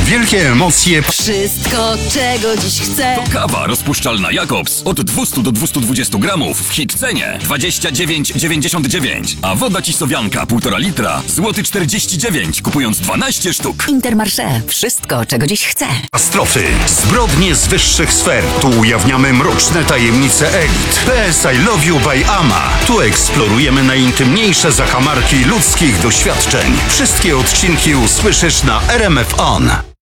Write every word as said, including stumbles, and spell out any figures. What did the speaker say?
wielkie emocje. Wszystko, czego dziś chcę. To kawa rozpuszczalna Jakobs od dwieście do dwustu dwudziestu gramów w hit cenie dwadzieścia dziewięć dziewięćdziesiąt dziewięć, a woda Cisowianka półtora litra złoty czterdzieści dziewięć, kupując dwanaście sztuk. Intermarché. Wszystko, czego dziś chcę. Katastrofy. Zbrodnie z wyższych sfer. Tu ujawniamy mroczne tajemnice elit. P S I Love You by Ama. Tu eksplorujemy najintymniejsze zakamarki ludzkich doświadczeń. Wszystkie odcinki usłyszysz na R M F On.